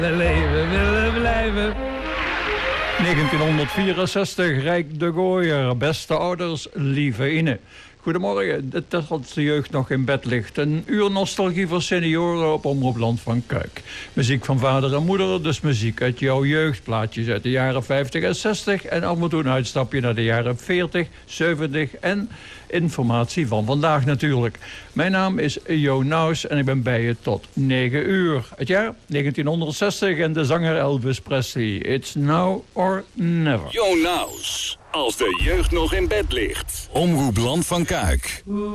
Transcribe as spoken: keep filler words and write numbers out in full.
We leven, willen blijven. negentienhonderdvierenzestig, Rijk de Gooier. Beste ouders, lieve Ine. Goedemorgen, dit is als de jeugd nog in bed ligt. Een uur nostalgie voor senioren op Omroep Land van Kuik. Muziek van vader en moeder, dus muziek uit jouw jeugd. Plaatjes uit de jaren vijftig en zestig. En af en toe een uitstapje naar de jaren veertig, zeventig en informatie van vandaag natuurlijk. Mijn naam is Jo Naus en ik ben bij je tot negen uur. Het jaar negentienhonderdzestig en de zanger Elvis Presley. It's now or never. Jo Naus, als de jeugd nog in bed ligt. Omroep Land van Kuik.